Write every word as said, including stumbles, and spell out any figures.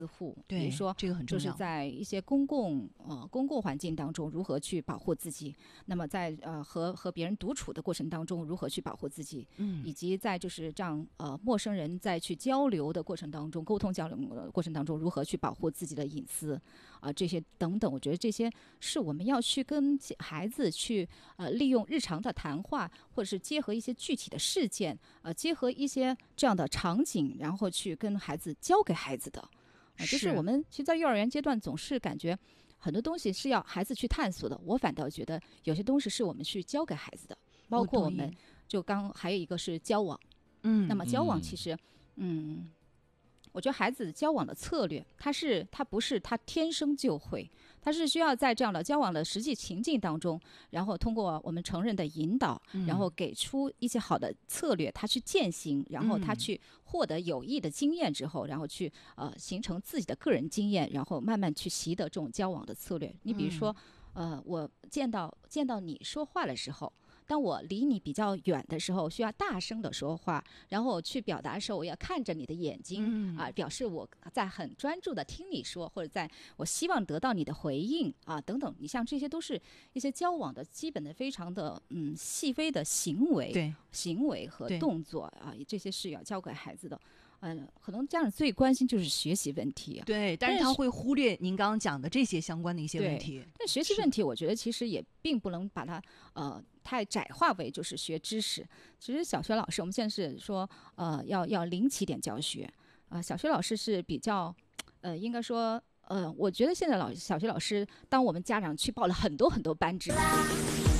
护， 对， 比如说这个很重要， 就是在一些公共呃公共环境当中如何去保护自己，那么在呃和和别人独处的过程当中如何去保护自己， 嗯， 以及在就是这样呃陌生人在去交流的过程当中，沟通交流的过程当中如何去保护自己的隐私啊、呃、这些等等，我觉得这些是我们要去跟孩子去呃利用日常的谈话，或者是结合一些具体的事件，呃结合一些这样的场景，然后去跟孩子教给孩子的。啊，就是我们其实，在幼儿园阶段总是感觉很多东西是要孩子去探索的，我反倒觉得有些东西是我们去教给孩子的，包括我们就刚还有一个是交往， 嗯， 那么交往其实，嗯。嗯我觉得孩子交往的策略，他是他不是他天生就会，他是需要在这样的交往的实际情境当中，然后通过我们成人的引导，然后给出一些好的策略，他去践行，然后他去获得有益的经验之后，然后去呃形成自己的个人经验，然后慢慢去习得这种交往的策略。你比如说，呃，我见到见到你说话的时候。当我离你比较远的时候，需要大声的说话，然后去表达的时候，我要看着你的眼睛啊、呃，表示我在很专注的听你说，或者在我希望得到你的回应啊等等。你像这些都是一些交往的基本的、非常的嗯细微的行为、 对行为和动作啊，这些是要教给孩子的。嗯，可能家长最关心就是学习问题、啊， 对，但是他会忽略您刚刚讲的这些相关的一些问题。 但学习问题，我觉得其实也并不能把它呃太窄化为就是学知识。其实小学老师，我们现在是说呃要要零起点教学啊、呃，小学老师是比较呃应该说呃，我觉得现在老小学老师，当我们家长去报了很多很多班之后。